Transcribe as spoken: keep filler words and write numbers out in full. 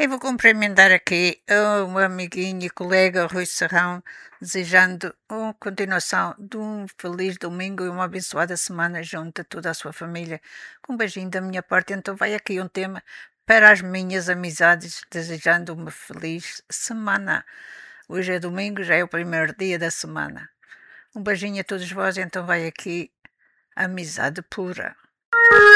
Eu vou cumprimentar aqui o meu amiguinho e colega Rui Serrão, desejando uma continuação de um feliz domingo e uma abençoada semana junto a toda a sua família. Com um beijinho da minha parte, então vai aqui um tema para as minhas amizades, desejando uma feliz semana. Hoje é domingo, já é o primeiro dia da semana. Um beijinho a todos vós, então vai aqui amizade pura.